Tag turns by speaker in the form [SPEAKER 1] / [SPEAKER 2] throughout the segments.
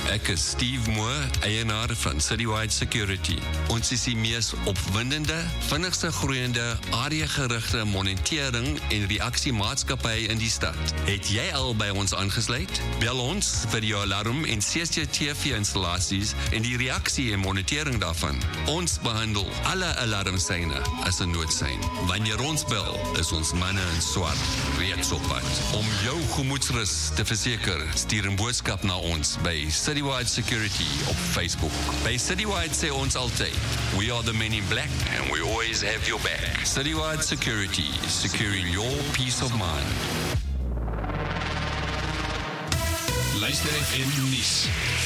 [SPEAKER 1] Ek is Steve Moore, eienaar van Citywide Security. Ons is die mees opwindende, vinnigste groeiende, areagerigte monitering en reaksiemaatskappy in die stad. Het jy al by ons aangesluit? Bel ons vir jou alarm en CCTV-installasies en die reaksie en monitering daarvan. Ons behandel alle alarmseine as 'n noodsein. Wanneer ons bel, is ons manne in swart reeds op pad. Om jou gemoedsrus te verseker, stuur 'n boodskap na ons by Citywide Security op Facebook. By Citywide sê ons altyd, we are the men in black and we always have your back. Citywide Security, securing your peace of mind.
[SPEAKER 2] Luister FM nuus.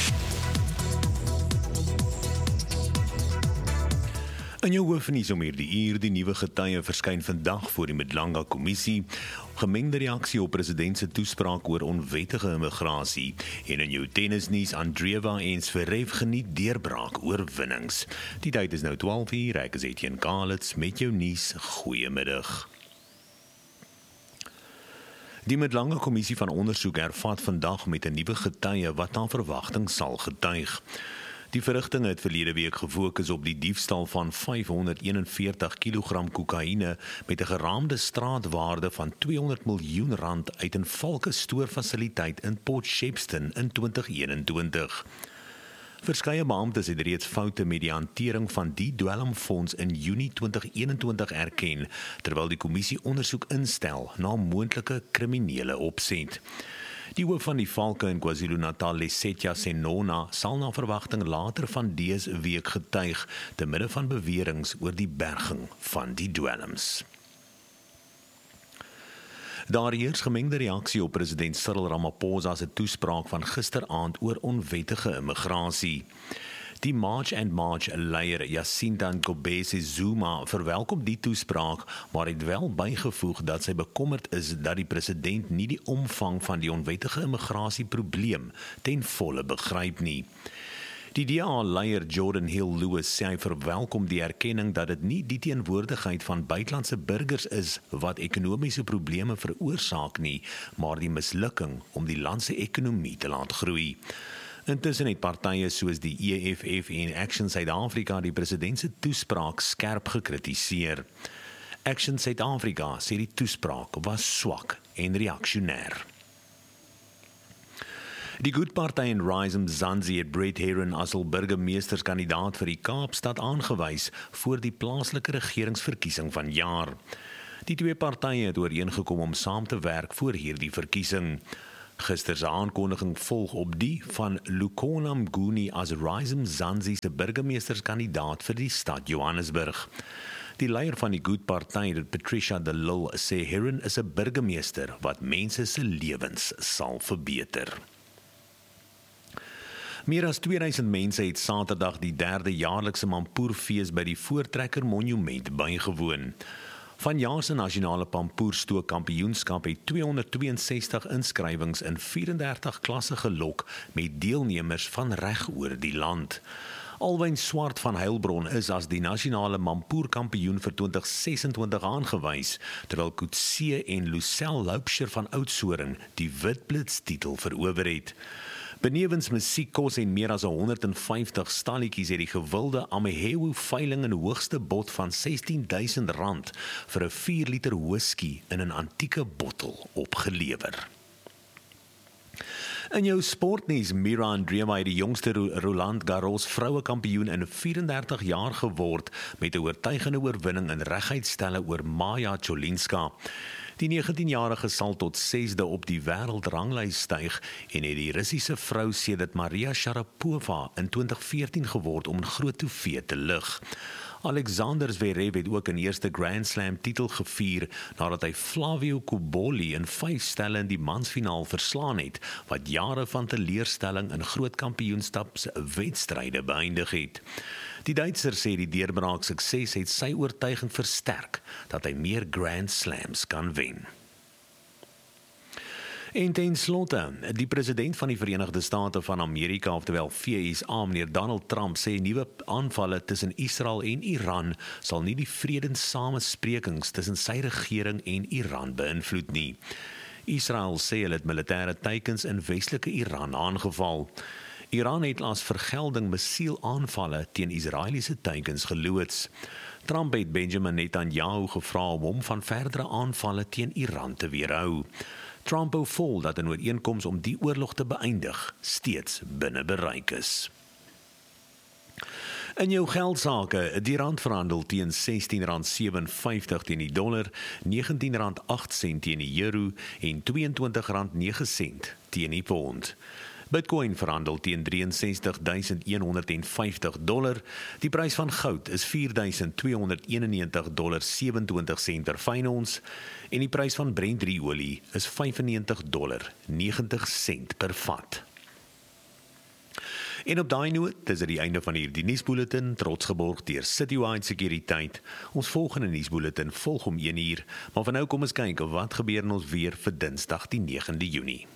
[SPEAKER 3] In jou hoofnuus om hierdie uur, die nuwe getuie verskyn vandag voor die Madlanga Kommissie, gemengde reaksie op president se toespraak oor onwettige immigrasie, en in jou tennisnuus, Andreeva en Zverev geniet deurbraak oorwinnings. Die tyd is nou 12 uur, ek is Etienne Kalitz met jou nuus, goeiemiddag. Die Madlanga Kommissie van ondersoek hervat vandag met 'n nuwe getuie wat aan verwagting sal getuig. Die verrigtinge het verlede week gefokus op die diefstal van 541 kg kokaine met 'n geraamde straatwaarde van R200 miljoen uit 'n valke stoorfasiliteit in Port Shepstone in 2021. Verskeie beamptes het reeds foute met die hantering van die dwelmfonds in Junie 2021 erken, terwyl die kommissie ondersoek instel na moontlike kriminele opset. Die hoof van die valke in KwaZulu-Natal, Lesetja Senona, sal na verwagting later van dese week getuig, te midde van beweringe oor die berging van die dwelms. Daar heers gemengde reaksie op president Cyril Ramaphosa se toespraak van gisteraand oor onwettige immigrasie. Die March and March leier Jacinta Ngobese Zuma verwelkom die toespraak, maar het wel bygevoeg dat sy bekommerd is dat die president nie die omvang van die onwettige immigrasieprobleem ten volle begryp nie. Die DA-leier Jordan Hill-Lewis sê hy verwelkom die erkenning dat dit nie die teenwoordigheid van buitelandse burgers is wat ekonomiese probleme veroorsaak nie, maar die mislukking om die land se ekonomie te laat groei. Intussen het partye soos die EFF en Action Suid-Afrika die president se toespraak skerp gekritiseer. Action Suid-Afrika sê die toespraak was swak en reaksionêr. Die Goed-party in Rise Mzansi het Brett Heron as hul burgemeesterskandidaat vir die Kaapstad aangewys voor die plaaslike regeringsverkiesing van jaar. Die twee partye het ooreengekom om saam te werk voor hierdie verkiesing. Gister se aankondiging volg op die van Lukhona Mnguni as Rise Mzansi se burgemeesterskandidaat vir die stad Johannesburg. Die leier van die Goed-party, Patricia de Lille, sê Heron is 'n burgemeester wat mense se lewens sal verbeter. Meer as 2000 mense het Saterdag die 3de jaarlikse Mampoerfees by die Voortrekker Monument bygewoon. Vanjaar se nasionale pampoerstook kampioenskap het 262 inskrywings in 34 klasse gelok met deelnemers van reg oor die land. Alwyn Swart van Heilbron is as die nasionale mampoerkampioen vir 2026 aangewys, terwyl Coetzee en Lucelle Loupsher van Oudtshoorn die Witblits titel verower het. Benewens musiek, kos en meer as 150 stalletjies het die gewilde Amehewu veiling in hoogste bod van R16.000 vir 'n 4 liter whisky in 'n antieke bottel opgelewer. In jou sportnuus, Mira Andreeva het die jongste Roland Garros vrouekampioen in 34 jaar geword met 'n oortuigende oorwinning in reguitstelle oor Maja Cholinska. Die 19-jarige sal tot 6de op die wêreldranglys styg en het die Russiese vrou sedert Maria Sharapova in 2014 geword om 'n groot trofee te lig. Alexander Zverev het ook 'n eerste Grand Slam titel gevier nadat hy Flavio Cobolli in 5 stelle in die mansfinaal verslaan het, wat jare van teleurstelling in groot kampioenskapswedstryde beëindig het. Die Duitser sê die deurbraak sukses het sy oortuiging versterk dat hy meer Grand Slams kan wen. En ten slotte, die president van die Verenigde State van Amerika, oftewel VSA, meneer Donald Trump, sê nuwe aanvalle tussen Israel en Iran sal nie die vredessamesprekings tussen sy regering en Iran beïnvloed nie. Israel sê hulle het militêre teikens in westelike Iran aangeval. Iran het as vergelding missielaanvalle teen Israeliese teikens geloods. Trump het Benjamin Netanyahu gevra om hom van verdere aanvalle teen Iran te weerhou. Trump hou vol dat 'n ooreenkoms om die oorlog te beëindig steeds binne bereik is. In jou geldsaake, die rand verhandel teen R16.57 teen die dollar, R19.08 teen die euro en R22.09 teen die pond. Bitcoin verhandel teen $63,150. Die prys van goud is $4,291.27 per fyn ons en die prys van Brent olie is $95.90 per vat. En op daai noot, dis die einde van hierdie nuusbulletin, trots geborg deur Citywide Sekuriteit. Ons volgende nuusbulletin volg om 1:00, maar vir nou kom ons kyk wat gebeur in ons weer vir Dinsdag die 9de Junie.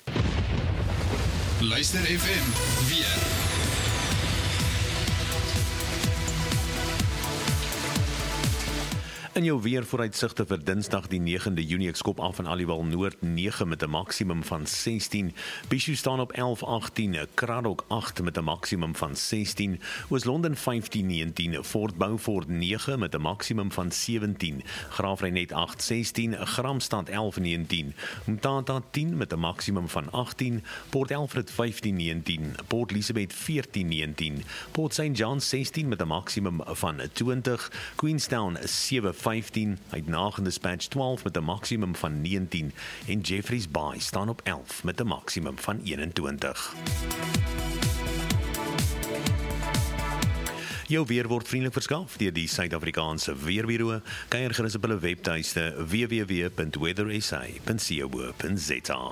[SPEAKER 2] Luister FM weer.
[SPEAKER 3] In jou weervooruitsigte vir Dinsdag die 9de Junie, ek skop af van Aliwal Noord 9 met 'n maksimum van 16, Bishu staan op 11-18, Kraddock 8 met 'n maksimum van 16, Oos-London 15-19, Fort Beaufort 9 met 'n maksimum van 17, Graafrenet 8-16, Gramstad 11-19, Umtata 10 met 'n maksimum van 18, Port Alfred 15-19, Port Elizabeth 14-19, Port St. John 16 met 'n maksimum van 20, Queenstown 7-15, uit Nagen Dispatch 12 met 'n maksimum van 19 en Jeffreys Bay staan op 11 met 'n maksimum van 21. Jou weer word vriendelik verskaf deur die Suid-Afrikaanse Weerbureau. Kyk gerus op hulle webtuiste www.weathersa.co.za.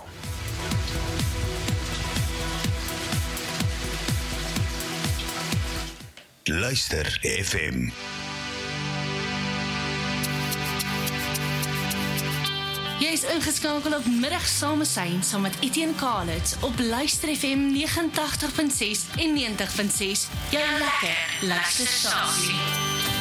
[SPEAKER 4] Luister FM.
[SPEAKER 5] Jy is ingeskakel op Middagsamesyn saam met Etienne Kalitz op Luister FM 89.6 en 90.6. Jou lekker luisterstasie.